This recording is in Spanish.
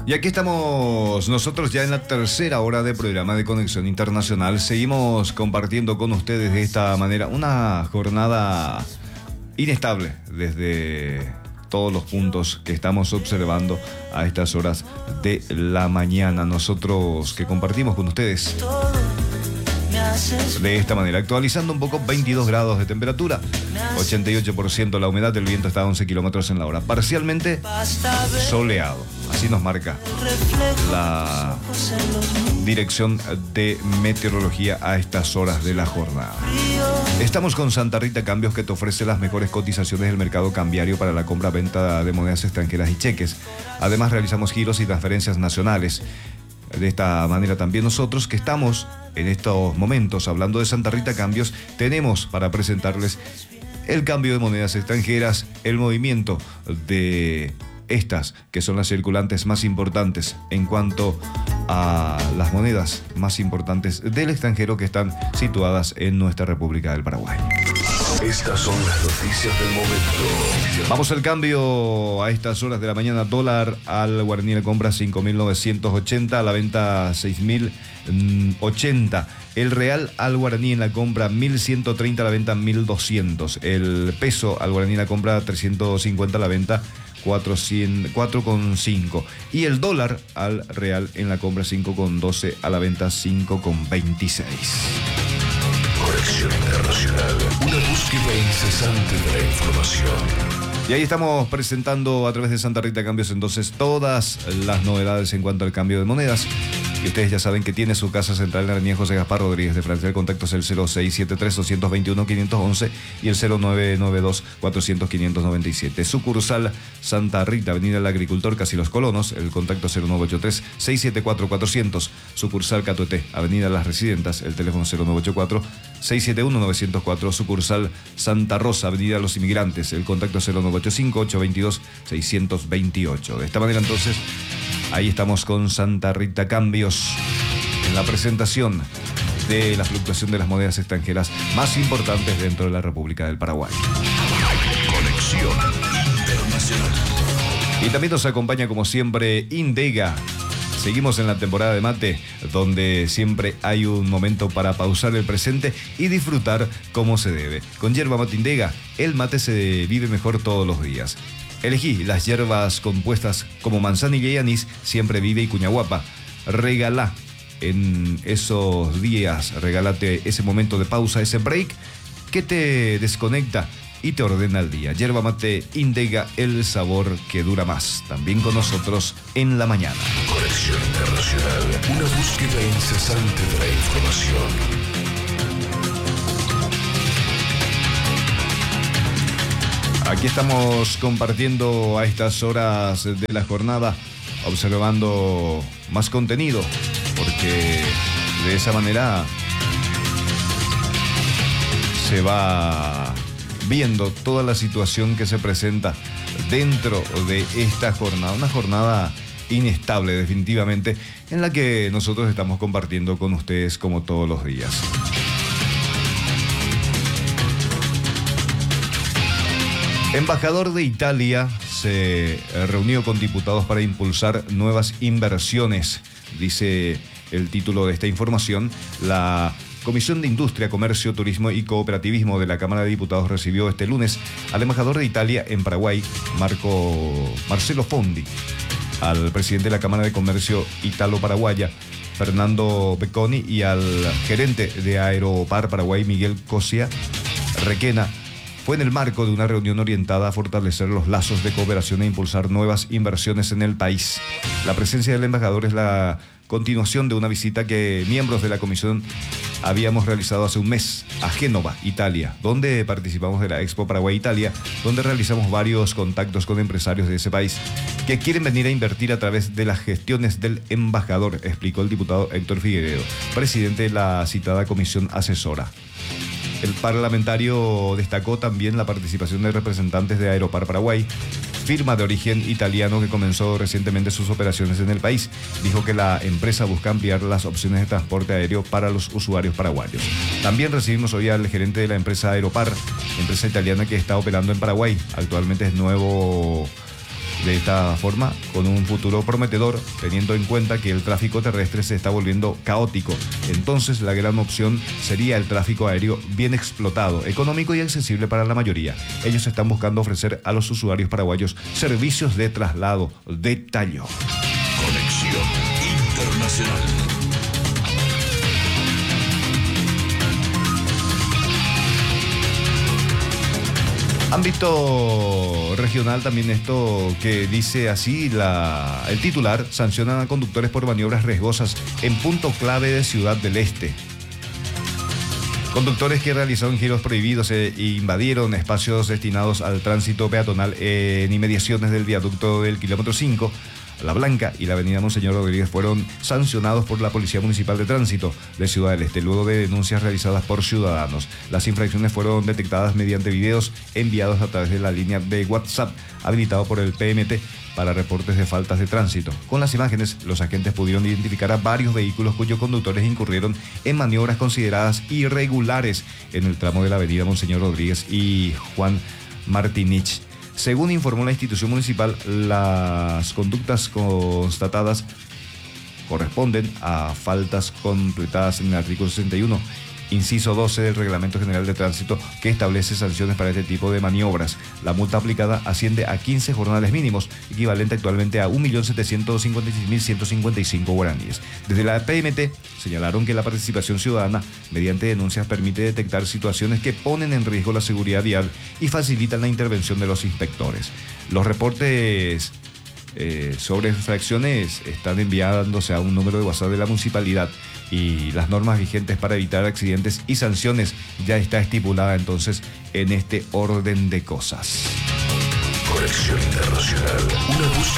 Y aquí estamos nosotros ya en la tercera hora de programa de Conexión Internacional. Seguimos compartiendo con ustedes de esta manera una jornada inestable desde todos los puntos que estamos observando a estas horas de la mañana. Nosotros que compartimos con ustedes de esta manera, actualizando un poco, 22 grados de temperatura, 88% la humedad, el viento está a 11 kilómetros en la hora, parcialmente soleado. Así nos marca la dirección de meteorología a estas horas de la jornada. Estamos con Santa Rita Cambios, que te ofrece las mejores cotizaciones del mercado cambiario para la compra-venta de monedas extranjeras y cheques. Además, realizamos giros y transferencias nacionales. De esta manera también nosotros, que estamos en estos momentos hablando de Santa Rita Cambios, tenemos para presentarles el cambio de monedas extranjeras, el movimiento de estas, que son las circulantes más importantes en cuanto a las monedas más importantes del extranjero que están situadas en nuestra República del Paraguay. Estas son las noticias del momento. Vamos al cambio a estas horas de la mañana. Dólar al guaraní en la compra 5.980, a la venta 6.080. El real al guaraní en la compra 1.130, a la venta 1.200. El peso al guaraní en la compra 350, a la venta 4,5. Y el dólar al real en la compra 5,12, a la venta 5,26. Conexión Internacional, una búsqueda incesante de la información. Y ahí estamos presentando a través de Santa Rita Cambios entonces todas las novedades en cuanto al cambio de monedas. Y ustedes ya saben que tiene su casa central en la avenida José Gaspar Rodríguez de Francia. El contacto es el 0673-221-511 y el 0992-400-597. Sucursal Santa Rita, avenida El Agricultor, casi Los Colonos. El contacto 0983-674-400. Sucursal Catueté, avenida Las Residentas. El teléfono 0984-671-904. Sucursal Santa Rosa, avenida Los Inmigrantes. El contacto 0985-822-628. De esta manera entonces, ahí estamos con Santa Rita Cambios en la presentación de la fluctuación de las monedas extranjeras más importantes dentro de la República del Paraguay. Conexión Internacional. Y también nos acompaña como siempre Indega. Seguimos en la temporada de mate, donde siempre hay un momento para pausar el presente y disfrutar como se debe. Con yerba mate Indega, el mate se vive mejor todos los días. Elegí las hierbas compuestas como manzanilla y anís, siempre vive y cuñaguapa. Regalá en esos días, regálate ese momento de pausa, ese break que te desconecta y te ordena el día. Yerba mate Indega, el sabor que dura más. También con nosotros en la mañana. Conexión Internacional, una búsqueda incesante de la información. Aquí estamos compartiendo a estas horas de la jornada, observando más contenido, porque de esa manera se va viendo toda la situación que se presenta dentro de esta jornada. Una jornada inestable, definitivamente, en la que nosotros estamos compartiendo con ustedes como todos los días. Embajador de Italia se reunió con diputados para impulsar nuevas inversiones, dice el título de esta información. La Comisión de Industria, Comercio, Turismo y Cooperativismo de la Cámara de Diputados recibió este lunes al embajador de Italia en Paraguay, Marcelo Fondi, al presidente de la Cámara de Comercio Italo-Paraguaya, Fernando Becconi, y al gerente de Aeropar Paraguay, Miguel Cosia Requena. Fue en el marco de una reunión orientada a fortalecer los lazos de cooperación e impulsar nuevas inversiones en el país. La presencia del embajador es la continuación de una visita que miembros de la comisión habíamos realizado hace un mes a Génova, Italia, donde participamos de la Expo Paraguay-Italia, donde realizamos varios contactos con empresarios de ese país que quieren venir a invertir a través de las gestiones del embajador, explicó el diputado Héctor Figueredo, presidente de la citada comisión asesora. El parlamentario destacó también la participación de representantes de Aeropar Paraguay, firma de origen italiano que comenzó recientemente sus operaciones en el país. Dijo que la empresa busca ampliar las opciones de transporte aéreo para los usuarios paraguayos. También recibimos hoy al gerente de la empresa Aeropar, empresa italiana que está operando en Paraguay. Actualmente es nuevo De esta forma, con un futuro prometedor, teniendo en cuenta que el tráfico terrestre se está volviendo caótico, entonces la gran opción sería el tráfico aéreo bien explotado, económico y accesible para la mayoría. Ellos están buscando ofrecer a los usuarios paraguayos servicios de traslado, detalló. Conexión Internacional. Ámbito regional también esto que dice así el titular: sancionan a conductores por maniobras riesgosas en punto clave de Ciudad del Este. Conductores que realizaron giros prohibidos e invadieron espacios destinados al tránsito peatonal en inmediaciones del viaducto del kilómetro 5, La Blanca y la avenida Monseñor Rodríguez fueron sancionados por la Policía Municipal de Tránsito de Ciudad del Este, luego de denuncias realizadas por ciudadanos. Las infracciones fueron detectadas mediante videos enviados a través de la línea de WhatsApp habilitado por el PMT para reportes de faltas de tránsito. Con las imágenes, los agentes pudieron identificar a varios vehículos cuyos conductores incurrieron en maniobras consideradas irregulares en el tramo de la avenida Monseñor Rodríguez y Juan Martinich. Según informó la institución municipal, las conductas constatadas corresponden a faltas completadas en el artículo 61, inciso 12 del Reglamento General de Tránsito, que establece sanciones para este tipo de maniobras. La multa aplicada asciende a 15 jornales mínimos, equivalente actualmente a 1.756.155 guaraníes. Desde la PMT señalaron que la participación ciudadana mediante denuncias permite detectar situaciones que ponen en riesgo la seguridad vial y facilitan la intervención de los inspectores. Los reportes sobre infracciones están enviándose a un número de WhatsApp de la municipalidad, y las normas vigentes para evitar accidentes y sanciones ya está estipulada entonces en este orden de cosas. Conexión Internacional. Una búsqueda